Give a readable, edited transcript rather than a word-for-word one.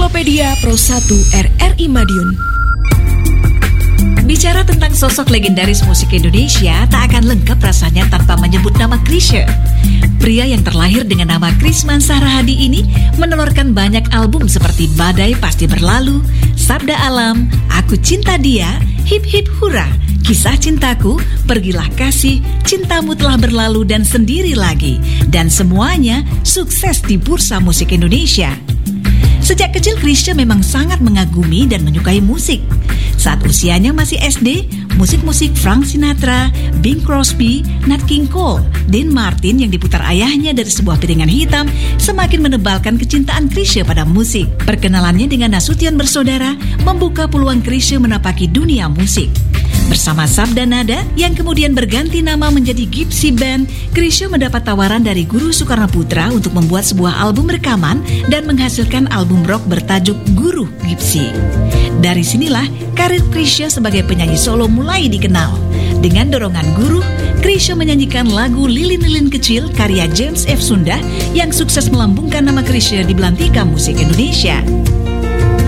Ensiklopedia Pro 1 RRI Madiun. Bicara tentang sosok legendaris musik Indonesia, tak akan lengkap rasanya tanpa menyebut nama Chrisye. Pria yang terlahir dengan nama Krisman Sahrahadi ini menelurkan banyak album seperti Badai Pasti Berlalu, Sabda Alam, Aku Cinta Dia, Hip Hip Hura, Kisah Cintaku, Pergilah Kasih, Cintamu Telah Berlalu, dan Sendiri Lagi. Dan semuanya sukses di bursa musik Indonesia. Sejak kecil Chrisye memang sangat mengagumi dan menyukai musik. Saat usianya masih SD, musik-musik Frank Sinatra, Bing Crosby, Nat King Cole, Dean Martin yang diputar ayahnya dari sebuah piringan hitam semakin menebalkan kecintaan Chrisye pada musik. Perkenalannya dengan Nasution Bersaudara membuka peluang Chrisye menapaki dunia musik. Bersama Sabda Nada yang kemudian berganti nama menjadi Gypsy Band, Chrisye mendapat tawaran dari Guru Soekarno Putra untuk membuat sebuah album rekaman dan menghasilkan album rock bertajuk Guru Gypsy. Dari sinilah karir Chrisye sebagai penyanyi solo mulai dikenal. Dengan dorongan guru, Chrisye menyanyikan lagu Lilin-Lilin Kecil karya James F. Sunda yang sukses melambungkan nama Chrisye di belantika musik Indonesia.